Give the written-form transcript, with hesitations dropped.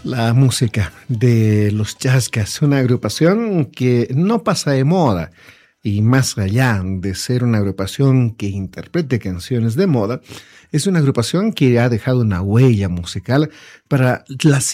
La música de los Chascas, una agrupación que no pasa de moda y más allá de ser una agrupación que interprete canciones de moda, es una agrupación que ha dejado una huella musical para la